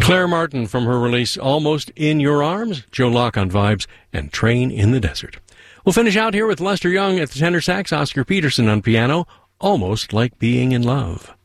Claire Martin from her release Almost in Your Arms, Joe Locke on vibes, and Train in the Desert. We'll finish out here with Lester Young at the tenor sax, Oscar Peterson on piano, Almost Like Being in Love.